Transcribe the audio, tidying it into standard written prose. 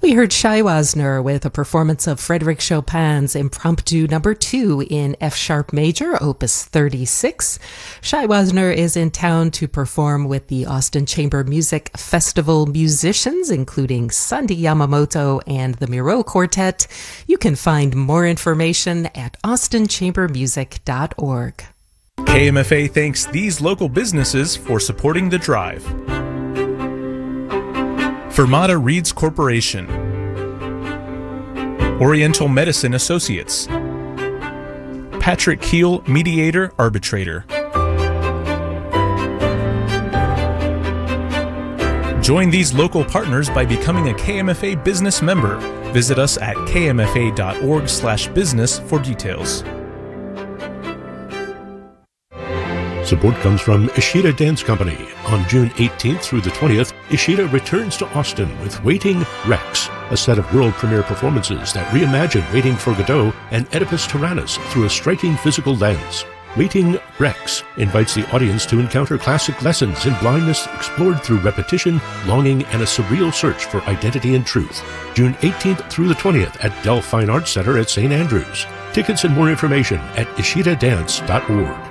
We heard Shai Wasner with a performance of Frédéric Chopin's Impromptu No. 2 in F-sharp major, Opus 36. Shai Wasner is in town to perform with the Austin Chamber Music Festival musicians, including Sandy Yamamoto and the Miro Quartet. You can find more information at austinchambermusic.org. KMFA thanks these local businesses for supporting the drive. Fermata Reeds Corporation, Oriental Medicine Associates, Patrick Keel Mediator Arbitrator. Join these local partners by becoming a KMFA business member. Visit us at kmfa.org/business for details. Support comes from Ishida Dance Company. On June 18th through the 20th, Ishida returns to Austin with Waiting Rex, a set of world premiere performances that reimagine Waiting for Godot and Oedipus Tyrannus through a striking physical lens. Waiting Rex invites the audience to encounter classic lessons in blindness explored through repetition, longing, and a surreal search for identity and truth. June 18th through the 20th at Dell Fine Arts Center at St. Andrews. Tickets and more information at ishidadance.org.